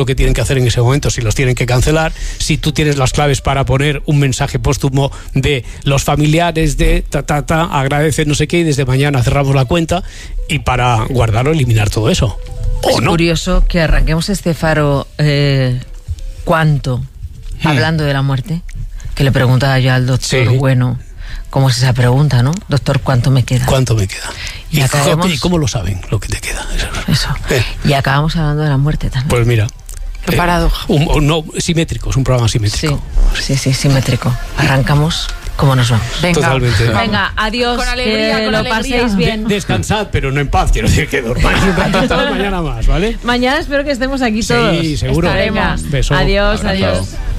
lo que tienen que hacer en ese momento, si los tienen que cancelar, si tú tienes las claves para poner un mensaje póstumo de los familiares de agradece no sé qué y desde mañana cerramos la cuenta, y para guardarlo, eliminar todo eso. Es curioso que arranquemos este faro hablando de la muerte, que le preguntaba yo al doctor Bueno, ¿cómo es esa pregunta, no? Doctor, ¿cuánto me queda? ¿Cuánto me queda? ¿Y cómo lo saben lo que te queda? Eso. Y acabamos hablando de la muerte también. Pues mira. Qué paradoja. Simétrico, es un programa simétrico. Sí, simétrico. Arrancamos como nos vamos. Totalmente. Venga, adiós. Con alegría, que con lo alegría. paséis bien. Descansad, pero no en paz, quiero decir que dormáis un ratito mañana más, ¿vale? Mañana espero que estemos aquí todos. Sí, seguro. Venga, Beso. adiós, Abrazo. adiós.